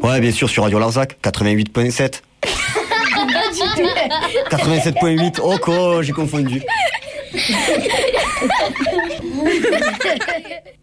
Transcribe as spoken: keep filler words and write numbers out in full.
Ouais, bien sûr, sur Radio Larzac, quatre-vingt-huit point sept. quatre-vingt-sept point huit, oh quoi, j'ai confondu.